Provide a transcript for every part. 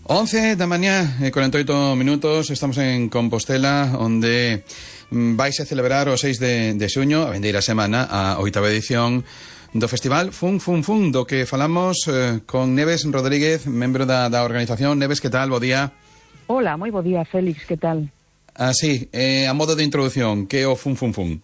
11 da mañá e 48 minutos, estamos en Compostela, onde vais a celebrar o 6 de xuño, a vindeira semana, a 8ª edición do Festival Fun Fun Fun, do que falamos con Neves Rodríguez, membro da organización. Neves, que tal? Bo día. Hola, moi bo día, Félix, que tal? Sí, a modo de introducción, que é o Fun Fun Fun?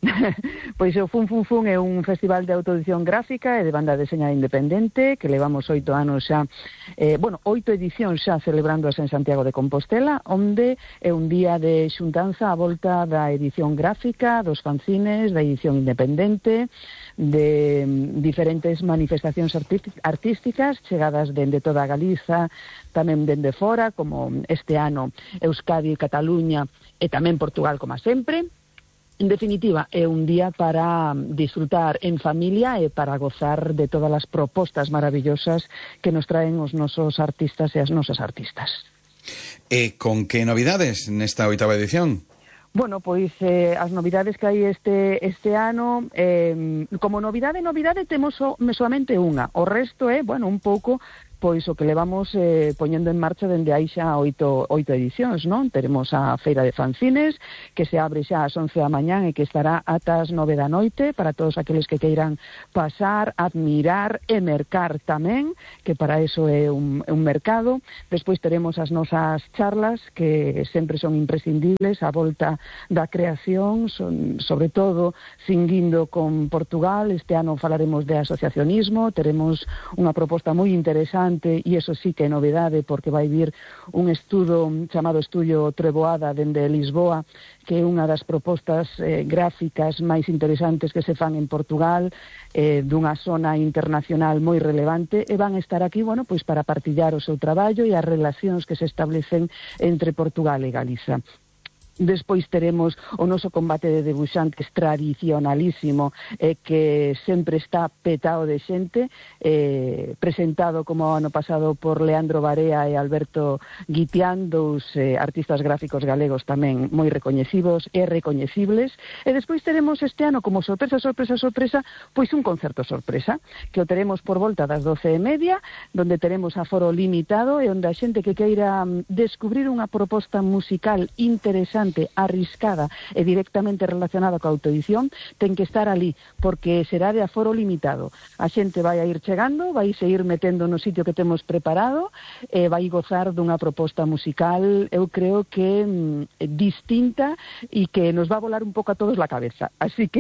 Pois o Fun Fun Fun é un festival de autoedición gráfica e de banda deseñada independente que levamos 8 anos xa, 8 edicións xa celebrándose en Santiago de Compostela, onde é un día de xuntanza á volta da edición gráfica, dos fanzines, da edición independente, de diferentes manifestacións artísticas chegadas dende toda Galiza, tamén dende fora, como este ano Euskadi, Cataluña e tamén Portugal, como sempre. En definitiva, é un día para disfrutar en familia e para gozar de todas as propostas maravillosas que nos traen os nosos artistas e as nosas artistas. E con que novidades nesta 8ª edición? Bueno, pois as novidades que hai este ano, como novidade temos soamente unha. O resto é, un pouco pois o que levamos poñendo en marcha dende aí xa 8 edicións, non? Teremos a Feira de Fanzines, que se abre xa ás 11 da mañá e que estará ata as 9 da noite para todos aqueles que queiran pasar, admirar e mercar tamén, que para eso é un mercado. Despois teremos as nosas charlas, que sempre son imprescindibles, a volta da creación, son, sobre todo, cinguindo con Portugal. Este ano falaremos de asociacionismo, teremos unha proposta moi interesante, e iso sí que é novedade, porque vai vir un estudo chamado Estudio Treboada dende Lisboa, que é unha das propostas gráficas máis interesantes que se fan en Portugal, dunha zona internacional moi relevante, e van estar aquí, pois para partillar o seu traballo e as relacións que se establecen entre Portugal e Galiza. Despois teremos o noso combate de debuxantes tradicionalísimo, que sempre está petado de xente, presentado como ano pasado por Leandro Barea e Alberto Guitián, dous artistas gráficos galegos tamén moi recoñecidos e recoñecibles. E despois teremos este ano como sorpresa, pois un concerto sorpresa, que o teremos por volta das 12:30, donde teremos aforo limitado e onde a xente que queira descubrir unha proposta musical interesante, arriscada e directamente relacionada coa autoedición, ten que estar ali, porque será de aforo limitado. A xente vai a ir chegando, vai se ir metendo no sitio que temos preparado e vai gozar dunha proposta musical, eu creo que distinta, e que nos va a volar un pouco a todos la cabeza. Así que